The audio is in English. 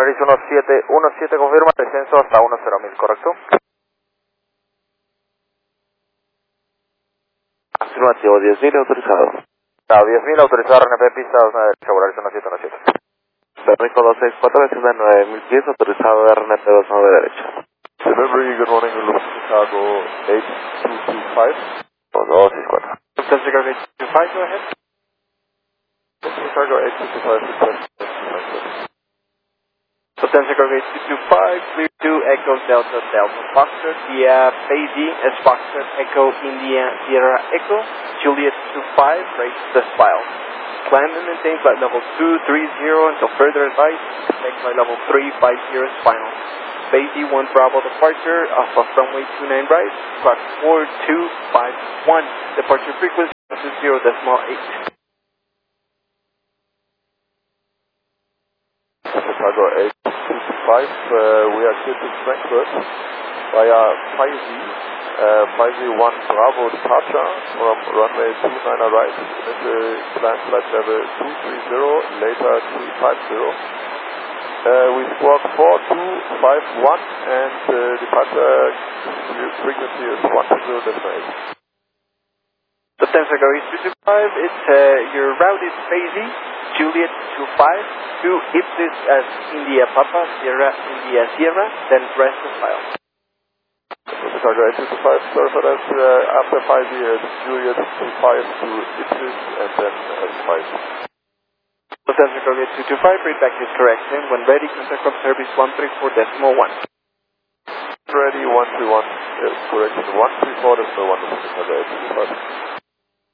Polaris 1717 confirma descenso hasta 10.000, ¿correcto? Afirmativo, 10.000 autorizado. 10.000 autorizado, RNP pista 29 derecha, Polaris 1717. México 264, desciende a 9.000 pies, autorizado RNP 29 derecha. Delivery, good morning, Chicago 8225. 264. Lufthansa Chicago 825, go ahead. Chicago 8225, request. Lufthansa Chicago 8225, clear to Echo Delta Delta Foxtrot via Phase E as Foxtrot Echo India Sierra Echo, Juliet 25, raise the spile. Climb and maintain flight level 230 until further advice, take flight level 350 final. Phase E 1 Bravo departure off of runway 29 right, clock 4251, departure frequency 0.8. Chicago 8225, we are clear to Frankfurt via 5Z 1 Bravo departure from runway 29 right, initial climb flight level 230, later 350. We squawk 4251 and departure frequency is 120.8. Lufthansa Chicago 225, it's your route is Phase E, Juliet 25 to Ipsis as India Papa, Sierra India Sierra, then rest the file. Chicago 8225, sorry for that, after 5 years, Juliet 25 to Ipsis and then 5. Lufthansa Chicago 225, read back this correction. When ready, contact from service 134.1. Ready, 131, correction, 134.1, Chicago 8225.